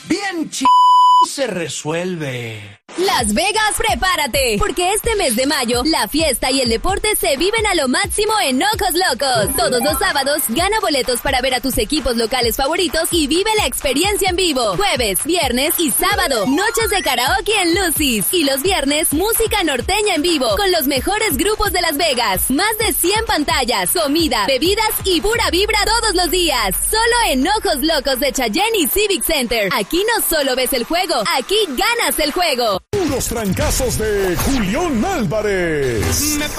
bien se resuelve. Las Vegas, prepárate, porque este mes de mayo, la fiesta y el deporte se viven a lo máximo en Ojos Locos. Todos los sábados, gana boletos para ver a tus equipos locales favoritos y vive la experiencia en vivo. Jueves, viernes y sábado, noches de karaoke en Lucy's. Y los viernes, música norteña en vivo, con los mejores grupos de Las Vegas. Más de 100 pantallas, comida, bebidas y pura vibra todos los días. Solo en Ojos Locos de Cheyenne y Civic Center. Aquí no solo ves el juego, aquí ganas el juego. Puros trancazos de Julián Álvarez.